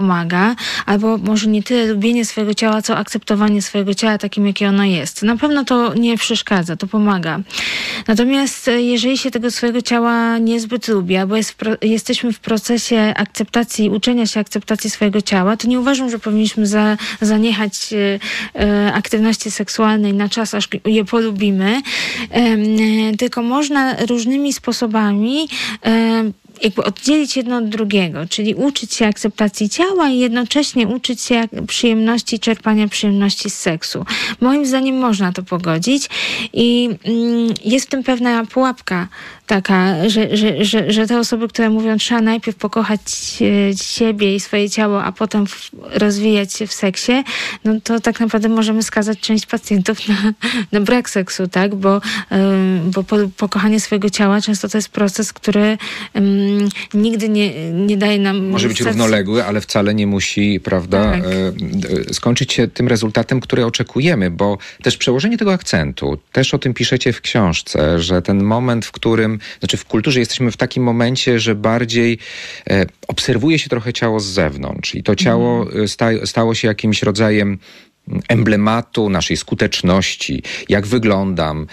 pomaga, albo może nie tyle lubienie swojego ciała, co akceptowanie swojego ciała takim, jakie ono jest. Na pewno to nie przeszkadza, to pomaga. Natomiast jeżeli się tego swojego ciała niezbyt lubi, albo jesteśmy w procesie akceptacji, uczenia się akceptacji swojego ciała, to nie uważam, że powinniśmy zaniechać aktywności seksualnej na czas, aż je polubimy, tylko można różnymi sposobami jakby oddzielić jedno od drugiego, czyli uczyć się akceptacji ciała i jednocześnie uczyć się przyjemności, czerpania przyjemności z seksu. Moim zdaniem można to pogodzić i jest w tym pewna pułapka taka, że te osoby, które mówią, trzeba najpierw pokochać siebie i swoje ciało, a potem rozwijać się w seksie, no to tak naprawdę możemy skazać część pacjentów na brak seksu, tak? Bo pokochanie swojego ciała często to jest proces, który nigdy nie daje nam... Może być równoległy, ale wcale nie musi, prawda, tak, skończyć się tym rezultatem, który oczekujemy, bo też przełożenie tego akcentu, też o tym piszecie w książce, że ten moment, w którym, znaczy w kulturze jesteśmy w takim momencie, że bardziej obserwuje się trochę ciało z zewnątrz i to ciało stało się jakimś rodzajem emblematu naszej skuteczności, jak wyglądam,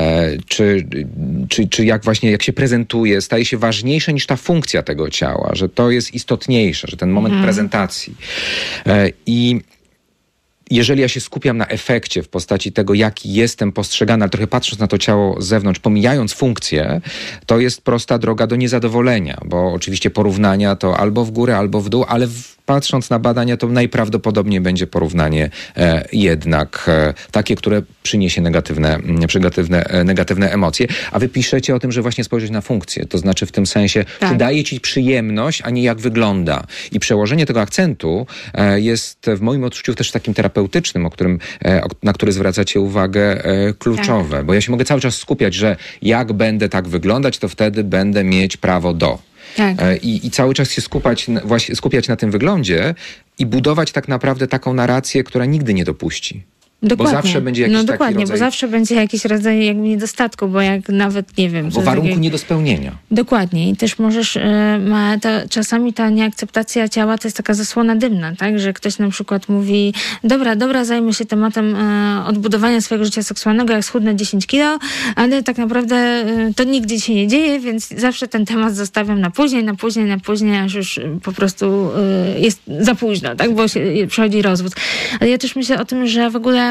czy jak się prezentuje, staje się ważniejsze niż ta funkcja tego ciała, że to jest istotniejsze, że ten moment prezentacji. I jeżeli ja się skupiam na efekcie w postaci tego, jaki jestem postrzegany, ale trochę patrząc na to ciało z zewnątrz, pomijając funkcję, to jest prosta droga do niezadowolenia, bo oczywiście porównania to albo w górę, albo w dół, ale patrząc na badania, to najprawdopodobniej będzie porównanie jednak takie, które przyniesie negatywne emocje. A wy piszecie o tym, że właśnie spojrzeć na funkcję. To znaczy w tym sensie, tak, czy daje ci przyjemność, a nie jak wygląda. I przełożenie tego akcentu jest w moim odczuciu też takim terapeutycznym, na który zwracacie uwagę, kluczowe. Tak. Bo ja się mogę cały czas skupiać, że jak będę tak wyglądać, to wtedy będę mieć prawo do. Tak. I cały czas się skupiać na tym wyglądzie i budować tak naprawdę taką narrację, która nigdy nie dopuści. Dokładnie. Bo zawsze będzie jakiś taki rodzaj... bo zawsze będzie jakiś rodzaj jakby niedostatku, bo jak nawet, nie wiem... Bo warunku nie do spełnienia. Dokładnie. I też możesz... czasami ta nieakceptacja ciała to jest taka zasłona dymna, tak? Że ktoś na przykład mówi, dobra, zajmę się tematem odbudowania swojego życia seksualnego, jak schudnę 10 kilo, ale tak naprawdę to nigdy się nie dzieje, więc zawsze ten temat zostawiam na później, aż już po prostu jest za późno, tak? Bo przychodzi rozwód. Ale ja też myślę o tym, że w ogóle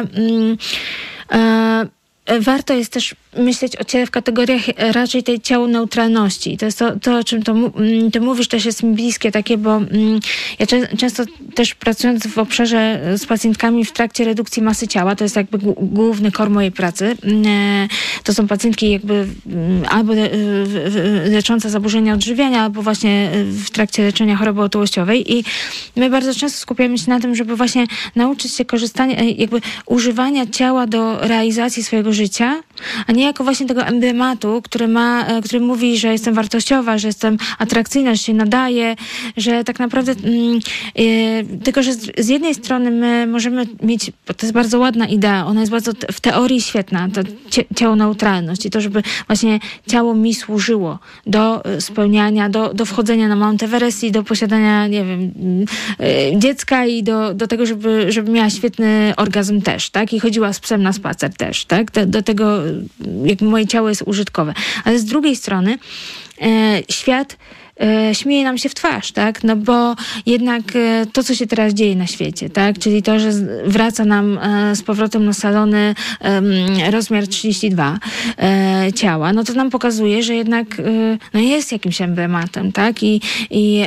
warto jest też myśleć o ciele w kategoriach raczej tej ciałoneutralności. I to jest to, o czym ty mówisz, też jest mi bliskie takie, bo ja często też pracując w obszarze z pacjentkami w trakcie redukcji masy ciała, to jest jakby główny core mojej pracy. To są pacjentki jakby albo leczące zaburzenia odżywiania, albo właśnie w trakcie leczenia choroby otyłościowej. I my bardzo często skupiamy się na tym, żeby właśnie nauczyć się korzystania, jakby używania ciała do realizacji swojego życia, a nie jako właśnie tego emblematu, który mówi, że jestem wartościowa, że jestem atrakcyjna, że się nadaje, że tak naprawdę tylko, że z jednej strony my możemy mieć, bo to jest bardzo ładna idea, ona jest bardzo w teorii świetna, to ciałoneutralność i to, żeby właśnie ciało mi służyło do spełniania, do wchodzenia na Mount Everest i do posiadania, nie wiem, dziecka i do tego, żeby miała świetny orgazm też, tak? I chodziła z psem na spacer też, tak? Do tego, jak moje ciało jest użytkowe. Ale z drugiej strony świat śmieje nam się w twarz, tak? No bo jednak to, co się teraz dzieje na świecie, tak? Czyli to, że wraca nam z powrotem na salony rozmiar 32 ciała, no to nam pokazuje, że jednak no jest jakimś emblematem, tak? I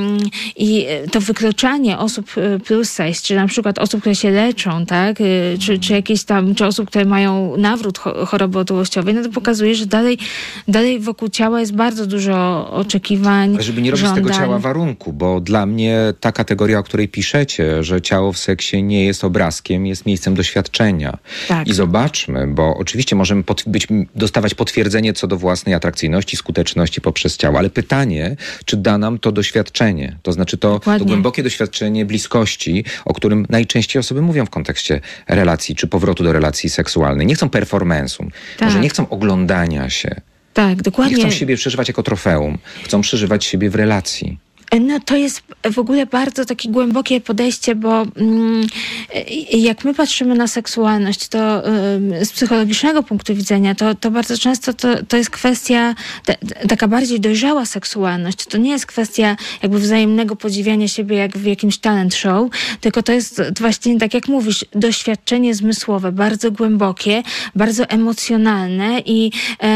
to wykluczanie osób plus size, czy na przykład osób, które się leczą, tak? Czy jakieś tam, czy osób, które mają nawrót choroby otyłościowej, no to pokazuje, że dalej wokół ciała jest bardzo dużo oczekiwań. Ale żeby nie robić z tego ciała warunku, bo dla mnie ta kategoria, o której piszecie, że ciało w seksie nie jest obrazkiem, jest miejscem doświadczenia. Tak. I zobaczmy, bo oczywiście możemy dostawać potwierdzenie co do własnej atrakcyjności, skuteczności poprzez ciało, ale pytanie, czy da nam to doświadczenie, to znaczy to głębokie doświadczenie bliskości, o którym najczęściej osoby mówią w kontekście relacji, czy powrotu do relacji seksualnej. Nie chcą performance'u, może nie chcą oglądania się. Tak, dokładnie. Nie chcą siebie przeżywać jako trofeum. Chcą przeżywać siebie w relacji. No to jest w ogóle bardzo takie głębokie podejście, bo jak my patrzymy na seksualność, to z psychologicznego punktu widzenia, to bardzo często to jest kwestia taka bardziej dojrzała seksualność. To nie jest kwestia jakby wzajemnego podziwiania siebie jak w jakimś talent show, tylko to jest właśnie, tak jak mówisz, doświadczenie zmysłowe, bardzo głębokie, bardzo emocjonalne i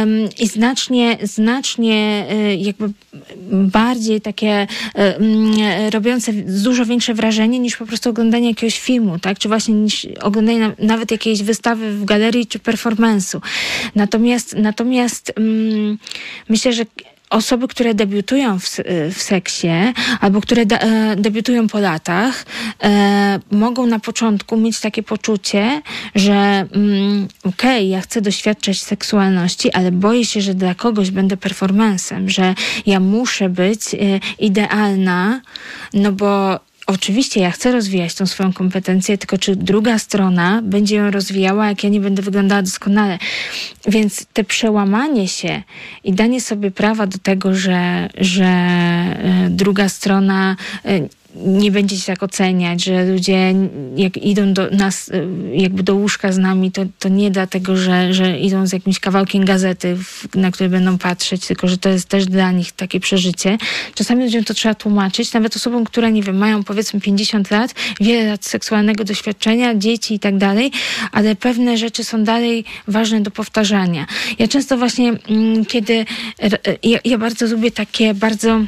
znacznie jakby bardziej takie robiące dużo większe wrażenie niż po prostu oglądanie jakiegoś filmu, tak? Czy właśnie niż oglądanie nawet jakiejś wystawy w galerii czy performance'u. Natomiast myślę, że osoby, które debiutują w seksie albo które debiutują po latach, mogą na początku mieć takie poczucie, że okej, ja chcę doświadczać seksualności, ale boję się, że dla kogoś będę performancem, że ja muszę być idealna, no bo oczywiście ja chcę rozwijać tą swoją kompetencję, tylko czy druga strona będzie ją rozwijała, jak ja nie będę wyglądała doskonale. Więc te przełamanie się i danie sobie prawa do tego, że druga strona nie będzie się tak oceniać, że ludzie jak idą do nas, jakby do łóżka z nami, to nie dlatego, że idą z jakimś kawałkiem gazety, na który będą patrzeć, tylko że to jest też dla nich takie przeżycie. Czasami ludziom to trzeba tłumaczyć, nawet osobom, które, nie wiem, mają powiedzmy 50 lat, wiele lat seksualnego doświadczenia, dzieci i tak dalej, ale pewne rzeczy są dalej ważne do powtarzania. Ja często właśnie, kiedy ja bardzo lubię takie bardzo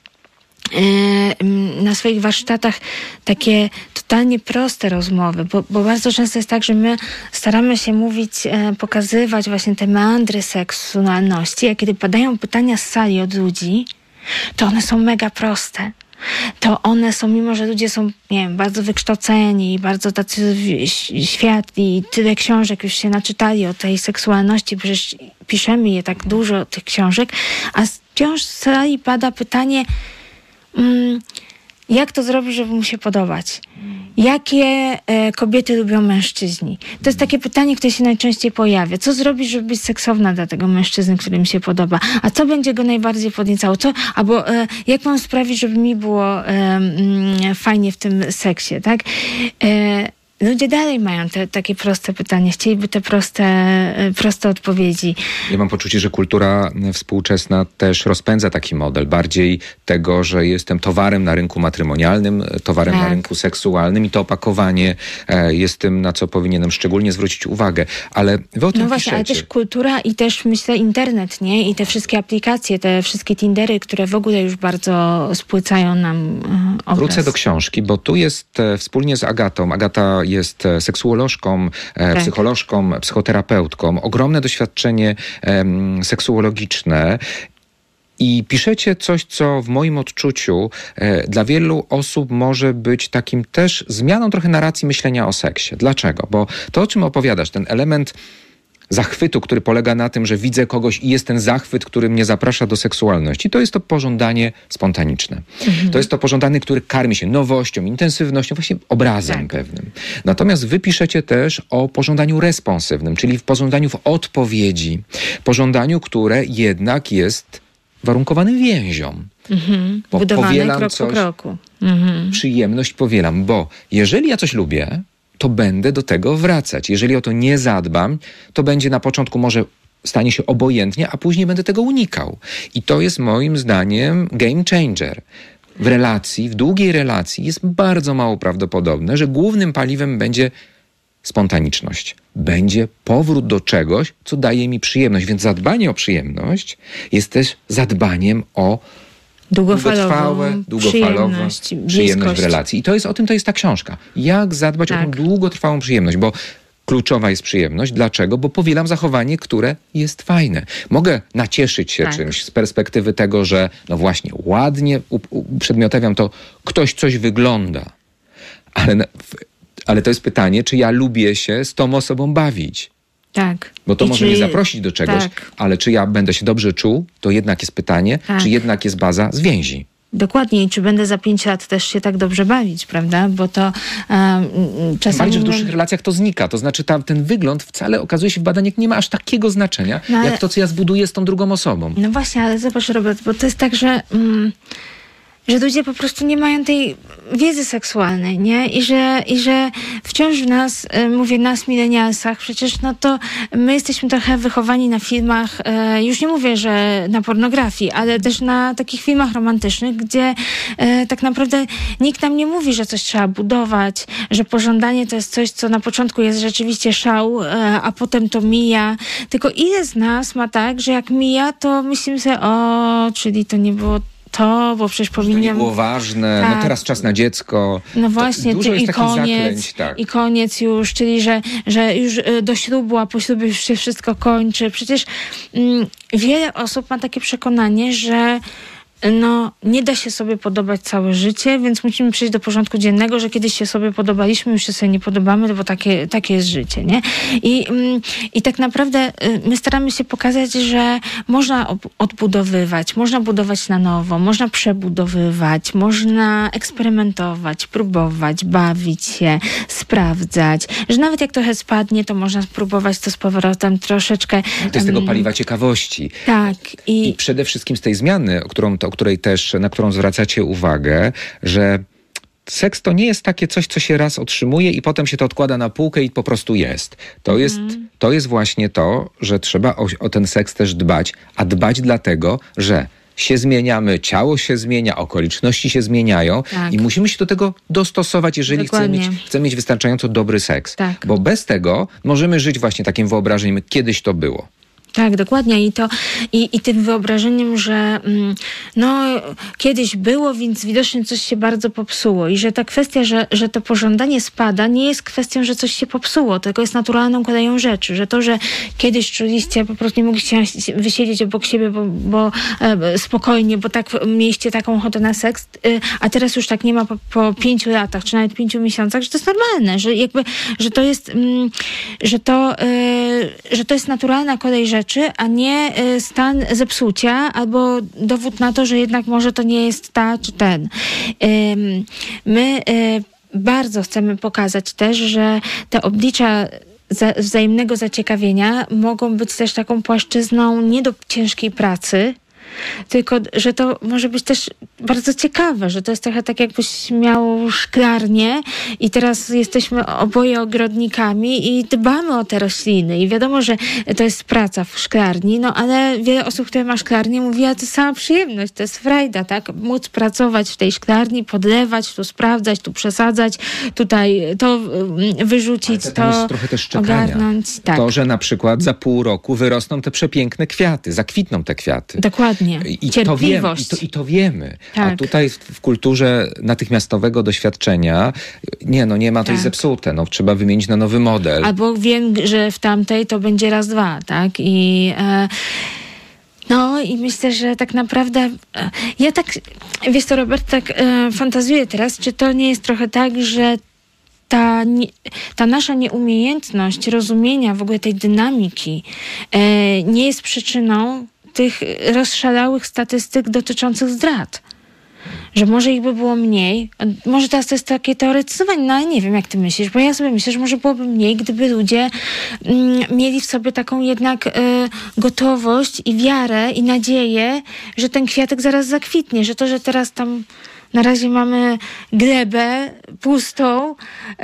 na swoich warsztatach takie totalnie proste rozmowy, bo bardzo często jest tak, że my staramy się mówić, pokazywać właśnie te meandry seksualności, a kiedy padają pytania z sali od ludzi, to one są mega proste. To one są, mimo że ludzie są, nie wiem, bardzo wykształceni, bardzo tacy światli, tyle książek już się naczytali o tej seksualności, przecież piszemy je tak dużo, tych książek, a wciąż z sali pada pytanie, jak to zrobić, żeby mu się podobać? Jakie kobiety lubią mężczyźni? To jest takie pytanie, które się najczęściej pojawia. Co zrobić, żeby być seksowna dla tego mężczyzny, który mi się podoba? A co będzie go najbardziej podniecało? Albo jak mam sprawić, żeby mi było fajnie w tym seksie, tak? Ludzie dalej mają te takie proste pytania. Chcieliby te proste odpowiedzi. Ja mam poczucie, że kultura współczesna też rozpędza taki model. Bardziej tego, że jestem towarem na rynku matrymonialnym, towarem na rynku seksualnym i to opakowanie jest tym, na co powinienem szczególnie zwrócić uwagę. Ale wy o tym właśnie, piszecie. ale też kultura i też, myślę, internet, nie? I te wszystkie aplikacje, te wszystkie Tindery, które w ogóle już bardzo spłycają nam obraz. Wrócę do książki, bo tu jest wspólnie z Agatą. Agata jest seksuolożką, psycholożką, psychoterapeutką. Ogromne doświadczenie seksuologiczne. I piszecie coś, co w moim odczuciu dla wielu osób może być takim też zmianą trochę narracji myślenia o seksie. Dlaczego? Bo to, o czym opowiadasz, ten element zachwytu, który polega na tym, że widzę kogoś i jest ten zachwyt, który mnie zaprasza do seksualności, to jest to pożądanie spontaniczne. To jest to pożądanie, które karmi się nowością, intensywnością, właśnie obrazem pewnym. Natomiast wy piszecie też o pożądaniu responsywnym, czyli w pożądaniu w odpowiedzi. Pożądaniu, które jednak jest warunkowane więzią. Bo budowane krok po kroku. Przyjemność powielam, bo jeżeli ja coś lubię, to będę do tego wracać. Jeżeli o to nie zadbam, to będzie na początku może stanie się obojętnie, a później będę tego unikał. I to jest moim zdaniem game changer. W relacji, w długiej relacji jest bardzo mało prawdopodobne, że głównym paliwem będzie spontaniczność. Będzie powrót do czegoś, co daje mi przyjemność. Więc zadbanie o przyjemność jest też zadbaniem o długofalowe przyjemność w relacji. I to jest ta książka. Jak zadbać o tą długotrwałą przyjemność, bo kluczowa jest przyjemność. Dlaczego? Bo powielam zachowanie, które jest fajne. Mogę nacieszyć się czymś z perspektywy tego, że no właśnie, ładnie uprzedmiotawiam to, ktoś coś wygląda. Ale to jest pytanie, czy ja lubię się z tą osobą bawić. Tak. Bo to może mnie zaprosić do czegoś, ale czy ja będę się dobrze czuł, to jednak jest pytanie, czy jednak jest baza z więzi. Dokładnie. I czy będę za 5 lat też się tak dobrze bawić, prawda? Bo to czasami... Bardziej w dłuższych relacjach to znika. To znaczy ten wygląd wcale okazuje się w badaniach nie ma aż takiego znaczenia, jak to, co ja zbuduję z tą drugą osobą. No właśnie, ale zobacz, Robert, bo to jest tak, że... że ludzie po prostu nie mają tej wiedzy seksualnej, nie? I że wciąż w nas, mówię nas, milenialsach, przecież no to my jesteśmy trochę wychowani na filmach, już nie mówię, że na pornografii, ale też na takich filmach romantycznych, gdzie tak naprawdę nikt nam nie mówi, że coś trzeba budować, że pożądanie to jest coś, co na początku jest rzeczywiście szał, a potem to mija. Tylko ile z nas ma tak, że jak mija, to myślimy sobie, czyli to nie było to, bo przecież powinienem... To nie było ważne, tak. No teraz czas na dziecko. No właśnie, dużo jest i takich koniec, zaklęć, tak. i koniec już, czyli że już do ślubu, a po ślubie już się wszystko kończy. Przecież wiele osób ma takie przekonanie, że nie da się sobie podobać całe życie, więc musimy przejść do porządku dziennego, że kiedyś się sobie podobaliśmy, już się sobie nie podobamy, bo takie jest życie, nie? I tak naprawdę my staramy się pokazać, że można odbudowywać, można budować na nowo, można przebudowywać, można eksperymentować, próbować, bawić się, sprawdzać, że nawet jak trochę spadnie, to można spróbować to z powrotem troszeczkę. To jest tego paliwa ciekawości. Tak. I przede wszystkim z tej zmiany, na którą zwracacie uwagę, że seks to nie jest takie coś, co się raz otrzymuje i potem się to odkłada na półkę i po prostu jest. To jest właśnie to, że trzeba o ten seks też dbać, a dbać dlatego, że się zmieniamy, ciało się zmienia, okoliczności się zmieniają i musimy się do tego dostosować, jeżeli chcemy mieć wystarczająco dobry seks. Tak. Bo bez tego możemy żyć właśnie takim wyobrażeniem, kiedyś to było. Tak, dokładnie. I tym wyobrażeniem, że kiedyś było, więc widocznie coś się bardzo popsuło. I że ta kwestia, że to pożądanie spada, nie jest kwestią, że coś się popsuło, tylko jest naturalną koleją rzeczy. Że to, że kiedyś czuliście, po prostu nie mogliście wysiedzieć obok siebie, bo spokojnie, bo tak mieliście taką ochotę na seks, a teraz już tak nie ma po 5 latach, czy nawet 5 miesiącach, że to jest normalne, że to jest naturalna kolej rzeczy, a nie stan zepsucia albo dowód na to, że jednak może to nie jest ta czy ten. My bardzo chcemy pokazać też, że te oblicza wzajemnego zaciekawienia mogą być też taką płaszczyzną nie do ciężkiej pracy, tylko, że to może być też bardzo ciekawe, że to jest trochę tak, jakbyś miał szklarnię i teraz jesteśmy oboje ogrodnikami i dbamy o te rośliny i wiadomo, że to jest praca w szklarni, ale wiele osób, które ma szklarnię, mówi, a to sama przyjemność, to jest frajda, tak? Móc pracować w tej szklarni, podlewać, tu sprawdzać, tu przesadzać, tutaj to wyrzucić, to jest trochę też czekania. Ogarnąć. Tak. To, że na przykład za pół roku wyrosną te przepiękne kwiaty, zakwitną te kwiaty. Dokładnie. Cierpliwość. To wiemy. Tak. A tutaj w kulturze natychmiastowego doświadczenia nie ma, to jest zepsute. Trzeba wymienić na nowy model. Albo wiem, że w tamtej to będzie raz, dwa, tak? I myślę, że tak naprawdę ja tak, wiesz co, Robert, tak fantazuję teraz, czy to nie jest trochę tak, że ta nasza nieumiejętność rozumienia w ogóle tej dynamiki nie jest przyczyną tych rozszalałych statystyk dotyczących zdrad. Że może ich by było mniej. Może teraz to jest takie teoretyzowanie, ale nie wiem, jak ty myślisz, bo ja sobie myślę, że może byłoby mniej, gdyby ludzie mieli w sobie taką jednak gotowość i wiarę i nadzieję, że ten kwiatek zaraz zakwitnie, że to, że teraz tam na razie mamy glebę pustą,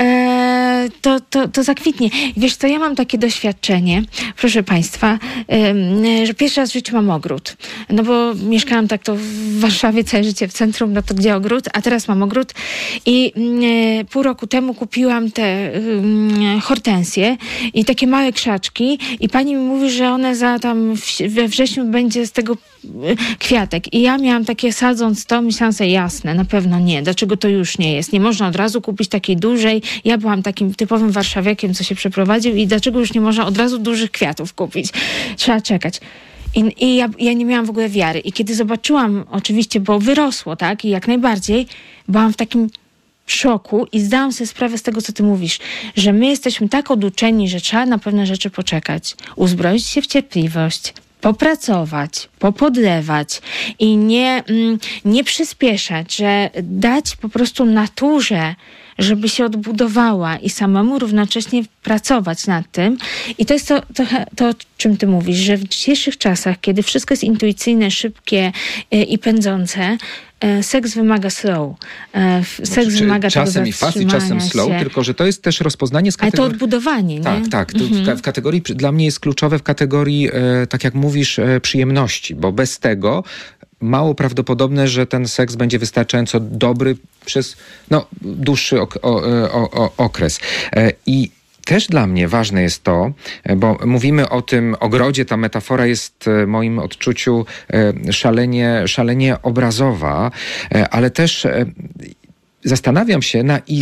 to zakwitnie. Wiesz co, ja mam takie doświadczenie, proszę Państwa, że pierwszy raz w życiu mam ogród. Bo mieszkałam tak to w Warszawie całe życie w centrum, to gdzie ogród, a teraz mam ogród i pół roku temu kupiłam te hortensje i takie małe krzaczki i pani mi mówi, że one we wrześniu będzie z tego kwiatek. I ja miałam takie, sadząc to, myślałam sobie, jasne, na pewno nie. Dlaczego to już nie jest? Nie można od razu kupić takiej dużej. Ja byłam takim typowym warszawiakiem, co się przeprowadził i dlaczego już nie można od razu dużych kwiatów kupić? Trzeba czekać. I ja nie miałam w ogóle wiary. I kiedy zobaczyłam, oczywiście, bo wyrosło, tak? I jak najbardziej, byłam w takim szoku i zdałam sobie sprawę z tego, co ty mówisz, że my jesteśmy tak oduczeni, że trzeba na pewne rzeczy poczekać, uzbroić się w cierpliwość, popracować, popodlewać i nie przyspieszać, że dać po prostu naturze, żeby się odbudowała i samemu równocześnie pracować nad tym. I to jest to, o czym ty mówisz, że w dzisiejszych czasach, kiedy wszystko jest intuicyjne, szybkie i pędzące, seks wymaga slow. Seks wymaga czasem i fast, i czasem slow, tylko że to jest też rozpoznanie z kategorii... Ale to odbudowanie, nie? Tak. W kategorii, dla mnie jest kluczowe w kategorii, tak jak mówisz, przyjemności, bo bez tego mało prawdopodobne, że ten seks będzie wystarczająco dobry przez dłuższy okres. I też dla mnie ważne jest to, bo mówimy o tym ogrodzie, ta metafora jest w moim odczuciu szalenie obrazowa, ale też zastanawiam się,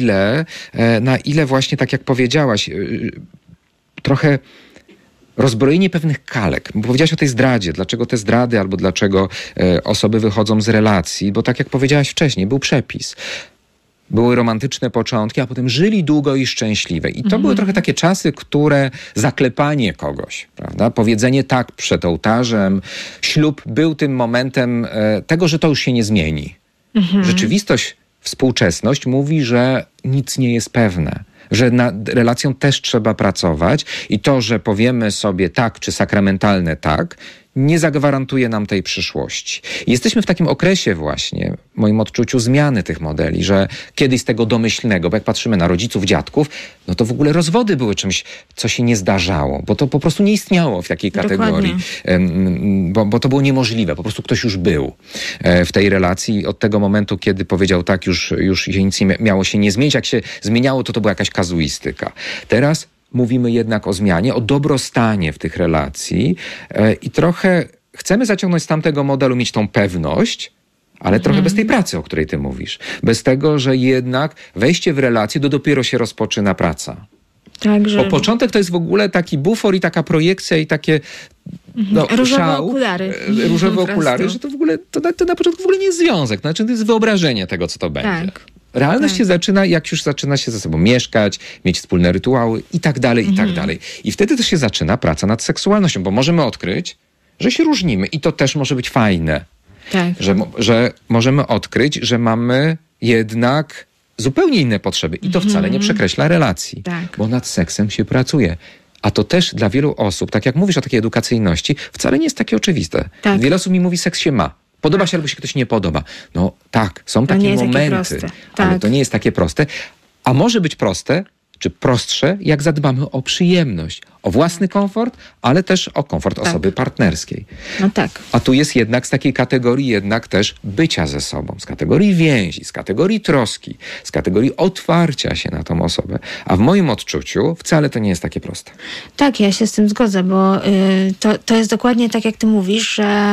na ile właśnie, tak jak powiedziałaś, trochę rozbrojenie pewnych kalek. Bo powiedziałaś o tej zdradzie. Dlaczego te zdrady albo dlaczego osoby wychodzą z relacji? Bo tak jak powiedziałaś wcześniej, był przepis. Były romantyczne początki, a potem żyli długo i szczęśliwie. I to były trochę takie czasy, które zaklepanie kogoś, prawda? Powiedzenie tak przed ołtarzem. Ślub był tym momentem tego, że to już się nie zmieni. Rzeczywistość, współczesność mówi, że nic nie jest pewne. Że nad relacją też trzeba pracować i to, że powiemy sobie tak, czy sakramentalne tak, nie zagwarantuje nam tej przyszłości. Jesteśmy w takim okresie właśnie, w moim odczuciu, zmiany tych modeli, że kiedyś z tego domyślnego, bo jak patrzymy na rodziców, dziadków, no to w ogóle rozwody były czymś, co się nie zdarzało, bo to po prostu nie istniało w takiej kategorii, bo to było niemożliwe, po prostu ktoś już był w tej relacji. Od tego momentu, kiedy powiedział tak, już się nic nie miało się nie zmienić. Jak się zmieniało, to była jakaś kazuistyka. Teraz mówimy jednak o zmianie, o dobrostanie w tych relacji i trochę chcemy zaciągnąć z tamtego modelu, mieć tą pewność, ale trochę bez tej pracy, o której ty mówisz. Bez tego, że jednak wejście w relację, to dopiero się rozpoczyna praca. Także... Bo początek to jest w ogóle taki bufor i taka projekcja i takie różowe okulary. Różowe okulary, że to w ogóle, to na początku w ogóle nie jest związek. Znaczy to jest wyobrażenie tego, co to będzie. Tak. Realność się zaczyna, jak już zaczyna się ze sobą mieszkać, mieć wspólne rytuały i tak dalej, i tak dalej. I wtedy też się zaczyna praca nad seksualnością, bo możemy odkryć, że się różnimy i to też może być fajne. Tak. Że możemy odkryć, że mamy jednak zupełnie inne potrzeby i to wcale nie przekreśla relacji, bo nad seksem się pracuje. A to też dla wielu osób, tak jak mówisz o takiej edukacyjności, wcale nie jest takie oczywiste. Tak. Wiele osób mi mówi, seks się ma. Podoba się albo się ktoś nie podoba. No tak, są takie momenty, ale to nie jest takie proste. A może być proste, czy prostsze, jak zadbamy o przyjemność, o własny komfort, ale też o komfort osoby partnerskiej. No tak. A tu jest jednak z takiej kategorii jednak też bycia ze sobą, z kategorii więzi, z kategorii troski, z kategorii otwarcia się na tą osobę. A w moim odczuciu wcale to nie jest takie proste. Tak, ja się z tym zgodzę, bo to jest dokładnie tak, jak ty mówisz,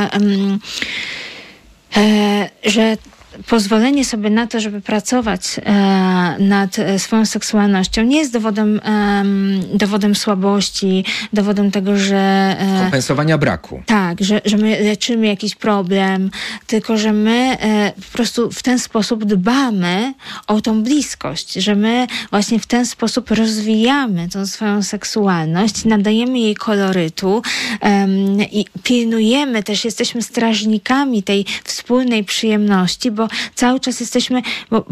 że pozwolenie sobie na to, żeby pracować nad swoją seksualnością nie jest dowodem słabości, dowodem tego, że... kompensowania braku. Tak, że my leczymy jakiś problem, tylko że my po prostu w ten sposób dbamy o tą bliskość, że my właśnie w ten sposób rozwijamy tą swoją seksualność, nadajemy jej kolorytu i pilnujemy też, jesteśmy strażnikami tej wspólnej przyjemności, bo cały czas jesteśmy, bo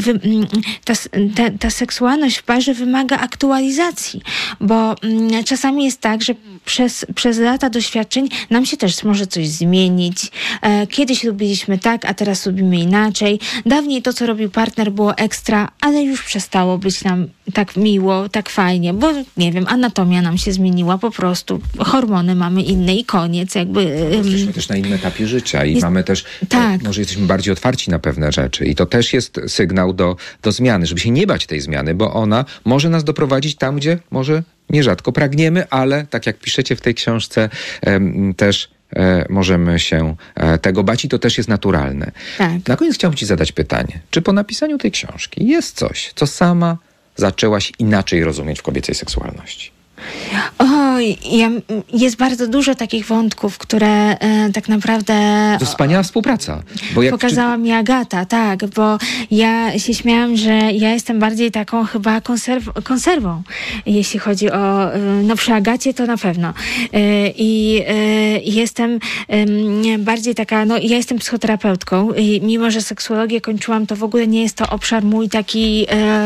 ta seksualność w parze wymaga aktualizacji, bo czasami jest tak, że przez lata doświadczeń nam się też może coś zmienić. Kiedyś lubiliśmy tak, a teraz lubimy inaczej. Dawniej to, co robił partner, było ekstra, ale już przestało być nam tak miło, tak fajnie, bo nie wiem, anatomia nam się zmieniła po prostu, hormony mamy inne i koniec. Jesteśmy też na innym etapie życia i mamy też, może jesteśmy bardziej otwarci na pewne rzeczy i to też jest sygnał do zmiany, żeby się nie bać tej zmiany, bo ona może nas doprowadzić tam, gdzie może nierzadko pragniemy, ale tak jak piszecie w tej książce, też możemy się tego bać i to też jest naturalne. Tak. Na koniec chciałbym ci zadać pytanie. Czy po napisaniu tej książki jest coś, co sama zaczęłaś inaczej rozumieć w kobiecej seksualności? Oj, jest bardzo dużo takich wątków, które tak naprawdę... To wspaniała współpraca. Bo pokazała mi Agata, tak, bo ja się śmiałam, że ja jestem bardziej taką chyba konserwą, jeśli chodzi o... No przy Agacie to na pewno. I jestem bardziej taka, no ja jestem psychoterapeutką i mimo, że seksuologię kończyłam, to w ogóle nie jest to obszar mój taki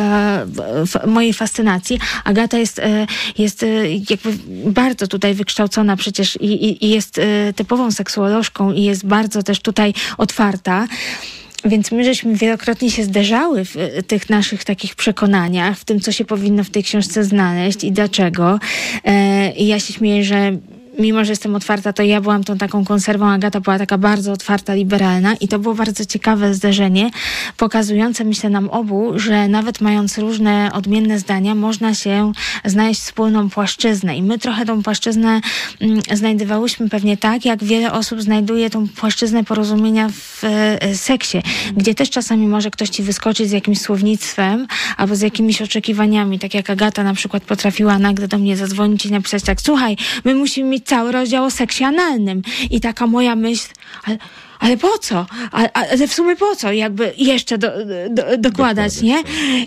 mojej fascynacji. Agata jest jakby bardzo tutaj wykształcona przecież i jest typową seksuolożką i jest bardzo też tutaj otwarta. Więc my żeśmy wielokrotnie się zderzały w tych naszych takich przekonaniach, w tym, co się powinno w tej książce znaleźć i dlaczego. I ja się śmieję, że mimo że jestem otwarta, to ja byłam tą taką konserwą, Agata była taka bardzo otwarta, liberalna i to było bardzo ciekawe zderzenie, pokazujące, myślę, nam obu, że nawet mając różne odmienne zdania, można się znaleźć wspólną płaszczyznę i my trochę tą płaszczyznę znajdowałyśmy pewnie tak, jak wiele osób znajduje tą płaszczyznę porozumienia w seksie, gdzie też czasami może ktoś ci wyskoczyć z jakimś słownictwem albo z jakimiś oczekiwaniami, tak jak Agata na przykład potrafiła nagle do mnie zadzwonić i napisać tak: słuchaj, my musimy mieć cały rozdział o seksie analnym. I taka moja myśl, ale po co? Ale w sumie po co? Jakby jeszcze dokładać, nie?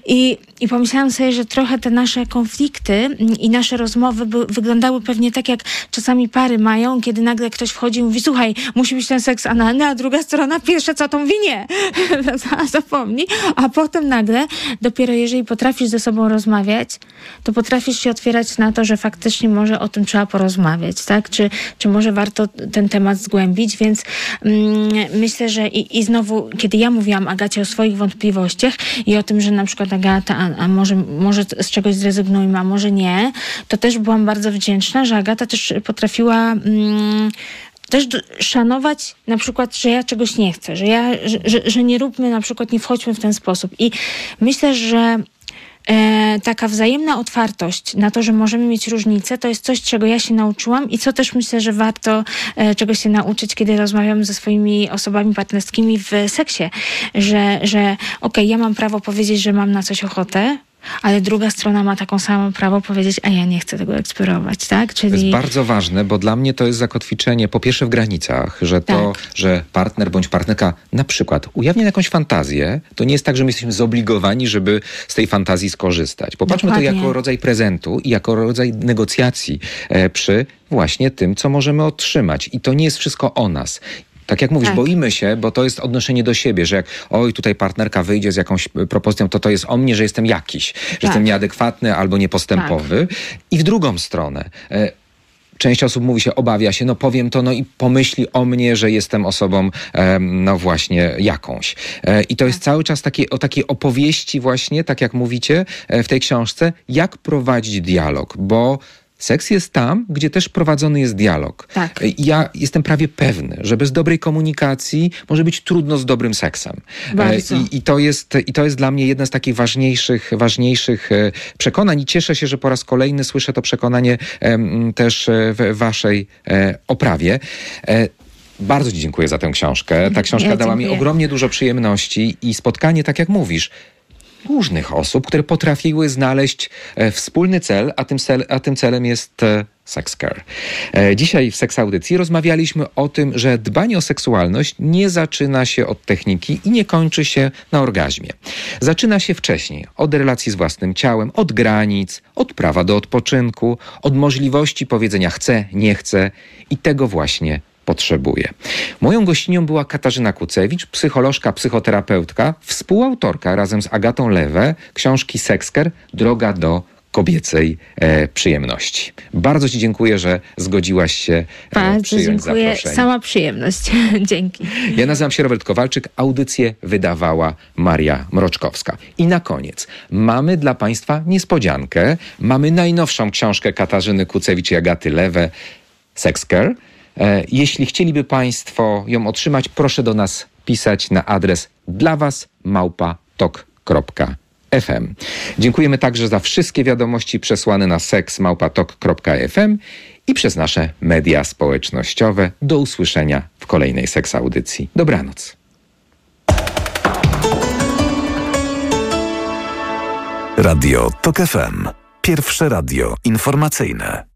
I pomyślałam sobie, że trochę te nasze konflikty i nasze rozmowy wyglądały pewnie tak, jak czasami pary mają, kiedy nagle ktoś wchodzi i mówi: słuchaj, musi być ten seks analny, a druga strona pierwsze co to mówi nie. Zapomnij. A potem nagle, dopiero jeżeli potrafisz ze sobą rozmawiać, to potrafisz się otwierać na to, że faktycznie może o tym trzeba porozmawiać, tak? Czy może warto ten temat zgłębić, więc myślę, że i znowu, kiedy ja mówiłam Agacie o swoich wątpliwościach i o tym, że na przykład Agata, a może z czegoś zrezygnujmy, a może nie, to też byłam bardzo wdzięczna, że Agata też potrafiła też szanować na przykład, że ja czegoś nie chcę, że nie róbmy, na przykład nie wchodźmy w ten sposób. I myślę, że taka wzajemna otwartość na to, że możemy mieć różnice, to jest coś, czego ja się nauczyłam i co też myślę, że warto czegoś się nauczyć, kiedy rozmawiamy ze swoimi osobami partnerskimi w seksie, że okej, ja mam prawo powiedzieć, że mam na coś ochotę, ale druga strona ma taką samą prawo powiedzieć: a ja nie chcę tego eksplorować, tak? Czyli... To jest bardzo ważne, bo dla mnie to jest zakotwiczenie, po pierwsze w granicach, że to, że partner bądź partnerka na przykład ujawnia jakąś fantazję, to nie jest tak, że my jesteśmy zobligowani, żeby z tej fantazji skorzystać. Popatrzmy to jako rodzaj prezentu i jako rodzaj negocjacji przy właśnie tym, co możemy otrzymać. I to nie jest wszystko o nas. Tak jak mówisz, boimy się, bo to jest odnoszenie do siebie, że jak tutaj partnerka wyjdzie z jakąś propozycją, to jest o mnie, że jestem jakiś, że jestem nieadekwatny albo niepostępowy. I w drugą stronę część osób mówi się, obawia się, powiem to, i pomyśli o mnie, że jestem osobą, właśnie jakąś. I to jest cały czas o takiej opowieści właśnie, tak jak mówicie w tej książce, jak prowadzić dialog, bo seks jest tam, gdzie też prowadzony jest dialog. Tak. Ja jestem prawie pewny, że bez dobrej komunikacji może być trudno z dobrym seksem. Bardzo. I to jest dla mnie jedna z takich ważniejszych przekonań i cieszę się, że po raz kolejny słyszę to przekonanie też w waszej oprawie. Bardzo ci dziękuję za tę książkę. Ta książka dała mi ogromnie dużo przyjemności i spotkanie, tak jak mówisz, różnych osób, które potrafiły znaleźć wspólny cel, a tym celem jest Sex Care. Dzisiaj w Seks Audycji rozmawialiśmy o tym, że dbanie o seksualność nie zaczyna się od techniki i nie kończy się na orgazmie. Zaczyna się wcześniej, od relacji z własnym ciałem, od granic, od prawa do odpoczynku, od możliwości powiedzenia chcę, nie chcę i tego właśnie potrzebuje. Moją gościnią była Katarzyna Kucewicz, psycholożka, psychoterapeutka, współautorka razem z Agatą Lewę książki Sex Care – Droga do kobiecej przyjemności. Bardzo ci dziękuję, że zgodziłaś się przyjąć zaproszenie. Sama przyjemność. Dzięki. Ja nazywam się Robert Kowalczyk. Audycję wydawała Maria Mroczkowska. I na koniec mamy dla państwa niespodziankę. Mamy najnowszą książkę Katarzyny Kucewicz i Agaty Lewe Sex Care. Jeśli chcieliby państwo ją otrzymać, proszę do nas pisać na adres dlawas@tok.fm. Dziękujemy także za wszystkie wiadomości przesłane na seks@tok.fm i przez nasze media społecznościowe. Do usłyszenia w kolejnej Seks Audycji. Dobranoc. Radio TOK FM. Pierwsze radio informacyjne.